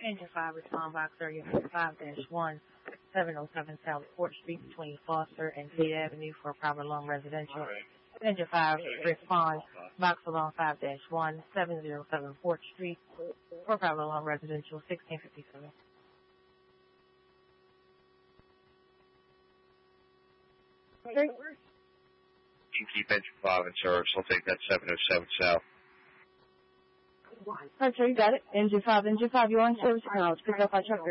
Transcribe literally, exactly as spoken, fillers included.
Engine five, respond box area five dash one, seven oh seven South Court Street between Foster and Tate Avenue for Private Alone Residential. Engine five, respond box along five dash one, seven oh seven Fourth Street for Private Alone Residential, sixteen fifty-seven. Okay. You can keep engine five in service. I'll take that seven oh seven South. Okay, you got it. Engine five, engine five, you're on service. Now, let's pick up our truck.